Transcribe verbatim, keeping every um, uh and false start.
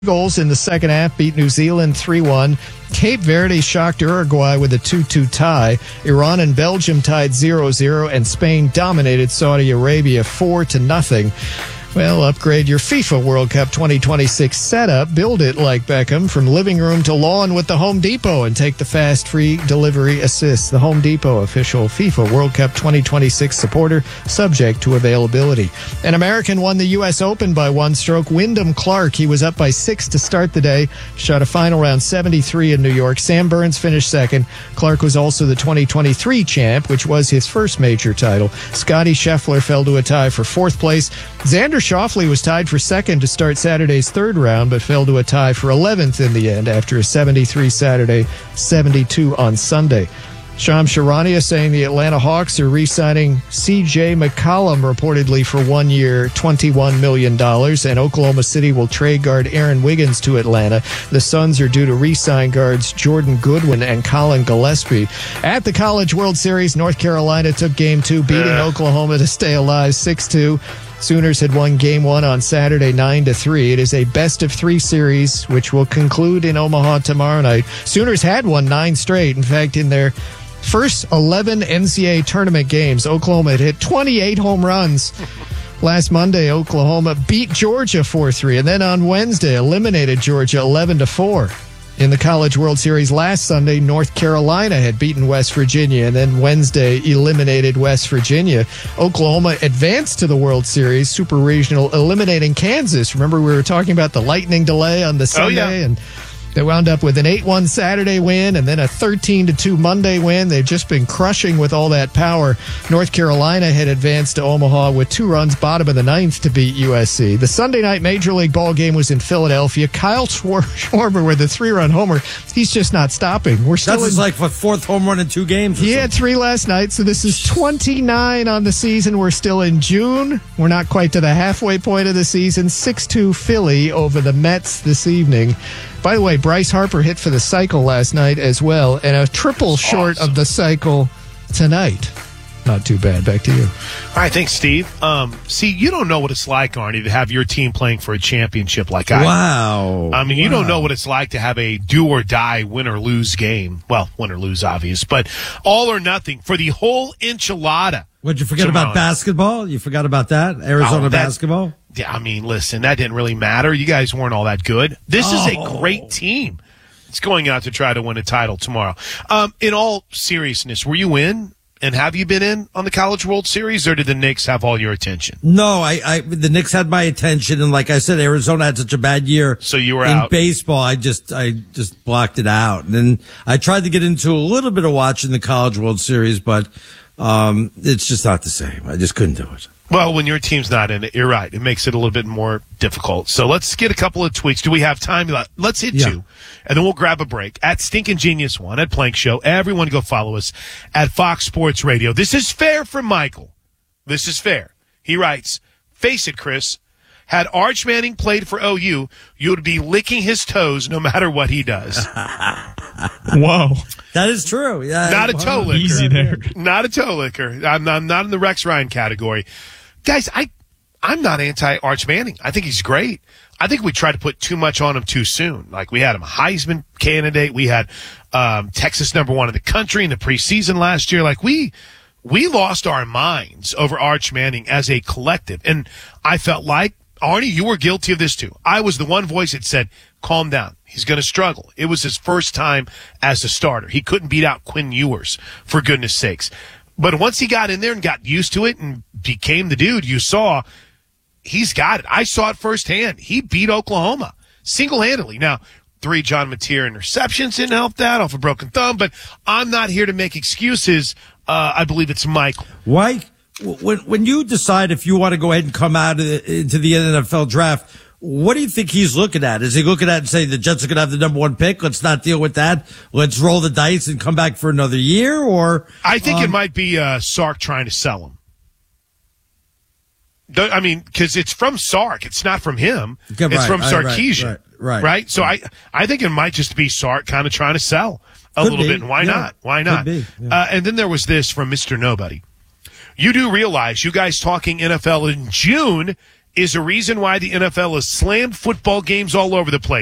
Goals in the second half, beat New Zealand three one. Cape Verde shocked Uruguay with a two two tie. Iran and Belgium tied zero zero, and Spain dominated Saudi Arabia four to nothing. Well, upgrade your FIFA World Cup twenty twenty-six setup. Build it like Beckham from living room to lawn with the Home Depot and take the fast free delivery assist. The Home Depot, official FIFA World Cup twenty twenty-six supporter, subject to availability. An American won the U S Open by one stroke. Wyndham Clark, he was up by six to start the day, shot a final round seventy-three in New York. Sam Burns finished second. Clark was also the twenty twenty-three champ, which was his first major title. Scotty Scheffler fell to a tie for fourth place. Xander Schauffele was tied for second to start Saturday's third round, but fell to a tie for eleventh in the end after a seventy-three Saturday, seventy-two on Sunday. Shams Charania saying the Atlanta Hawks are re-signing C J McCollum reportedly for one year, twenty-one million dollars, and Oklahoma City will trade guard Aaron Wiggins to Atlanta. The Suns are due to re-sign guards Jordan Goodwin and Colin Gillespie. At the College World Series, North Carolina took game two, beating uh. Oklahoma to stay alive six two. Sooners had won game one on Saturday nine to three. It is a best of three series, which will conclude in Omaha tomorrow night. Sooners had won nine straight. In fact, in their first eleven N C double A tournament games, Oklahoma had hit twenty-eight home runs. Last Monday, Oklahoma beat Georgia four three, and then on Wednesday eliminated Georgia eleven to four. In the College World Series last Sunday, North Carolina had beaten West Virginia, and then Wednesday eliminated West Virginia. Oklahoma advanced to the World Series Super Regional, eliminating Kansas. Remember, we were talking about the lightning delay on the Sunday, oh, yeah. and they wound up with an eight one Saturday win and then a thirteen to two Monday win. They've just been crushing with all that power. North Carolina had advanced to Omaha with two runs bottom of the ninth to beat U S C. The Sunday night Major League ball game was in Philadelphia. Kyle Schwarber with a three-run homer. He's just not stopping. We're still That's in, like what, fourth home run in two games? He something. had three last night, so this is twenty-nine on the season. We're still in June. We're not quite to the halfway point of the season. six two Philly over the Mets this evening. By the way, Bryce Harper hit for the cycle last night as well, and a triple That's short awesome. of the cycle tonight. Not too bad. Back to you. All right, thanks, Steve. Um, see, you don't know what it's like, Arnie, to have your team playing for a championship like I Wow. I mean, you wow. don't know what it's like to have a do-or-die, win-or-lose game. Well, win or lose, obvious, but all or nothing for the whole enchilada. What'd you forget tomorrow. about basketball? You forgot about that? Arizona oh, that, basketball? Yeah, I mean, listen, that didn't really matter. You guys weren't all that good. This oh. is a great team. It's going out to try to win a title tomorrow. Um, in all seriousness, were you in? And have you been in on the College World Series, or did the Knicks have all your attention? No, I, I the Knicks had my attention, and like I said, Arizona had such a bad year. So you were in out. baseball. I just I just blocked it out, and then I tried to get into a little bit of watching the College World Series, but um, it's just not the same. I just couldn't do it. Well, when your team's not in it, you're right. It makes it a little bit more difficult. So let's get a couple of tweets. Do we have time? Let's hit yeah. two, and then we'll grab a break. At Stinkin' Genius One, at Plank Show. Everyone go follow us at Fox Sports Radio. This is fair for Michael. This is fair. He writes, face it, Chris. Had Arch Manning played for O U, you would be licking his toes no matter what he does. Whoa. That is true. Yeah, not a toe licker. Easy there. Not a toe licker. I'm, I'm not in the Rex Ryan category. Guys, I, I'm not anti-Arch Manning. I think he's great. I think we tried to put too much on him too soon. Like, we had him Heisman candidate. We had um, Texas number one in the country in the preseason last year. Like, we we lost our minds over Arch Manning as a collective. And I felt like, Arnie, you were guilty of this too. I was the one voice that said, calm down. He's going to struggle. It was his first time as a starter. He couldn't beat out Quinn Ewers, for goodness sakes. But once he got in there and got used to it and became the dude you saw, he's got it. I saw it firsthand. He beat Oklahoma single-handedly. Now, three John Mateer interceptions didn't help that off a broken thumb, but I'm not here to make excuses. Uh, I believe it's Michael. Why? When, when you decide if you want to go ahead and come out of the, into the N F L draft, what do you think he's looking at? Is he looking at and saying the Jets are going to have the number one pick? Let's not deal with that. Let's roll the dice and come back for another year? Or I think um, it might be uh, Sark trying to sell him. I mean, because it's from Sark. It's not from him. Okay, it's right, from right, Sarkisian. Right, right, right? So I, I think it might just be Sark kind of trying to sell a Could little be. bit. And why yeah. not? Why not? Could be. Yeah. Uh, and then there was this from Mister Nobody. You do realize you guys talking N F L in June is a reason why the N F L has slammed football games all over the place.